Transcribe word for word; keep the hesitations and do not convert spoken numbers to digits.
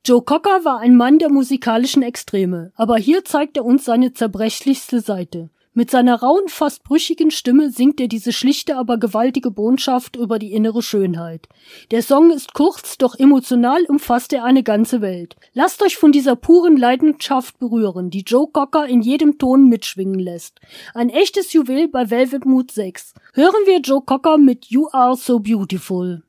Joe Cocker war ein Mann der musikalischen Extreme, aber hier zeigt er uns seine zerbrechlichste Seite. Mit seiner rauen, fast brüchigen Stimme singt er diese schlichte, aber gewaltige Botschaft über die innere Schönheit. Der Song ist kurz, doch emotional umfasst er eine ganze Welt. Lasst euch von dieser puren Leidenschaft berühren, die Joe Cocker in jedem Ton mitschwingen lässt. Ein echtes Juwel bei Velvet Mood sechs. Hören wir Joe Cocker mit You Are So Beautiful.